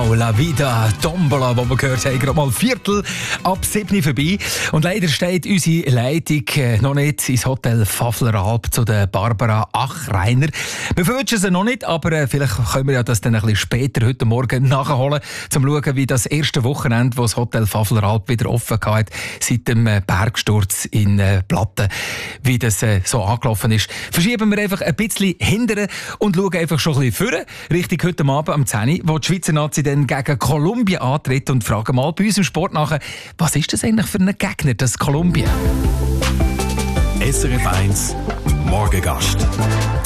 La Vida Tombola, die wir gehört haben, gerade mal 6:15 vorbei. Und leider steht unsere Leitung noch nicht ins Hotel Pfaffleralp zu der Barbara Achreiner. Wir wünschen sie noch nicht, aber vielleicht können wir ja das dann ein bisschen später heute Morgen nachholen, um zu schauen, wie das erste Wochenende, wo das Hotel Pfaffleralp wieder offen hat, seit dem Bergsturz in Platten, wie das so angelaufen ist. Verschieben wir einfach ein bisschen hinterher und schauen einfach schon ein bisschen vorne, richtig heute Abend am 10 Uhr, wo die Schweizer Nazi dann gegen Kolumbien antritt, und fragen mal bei uns im Sport nachher, was ist das eigentlich für ein Gegner, das Kolumbien? SRF 1 Morgengast.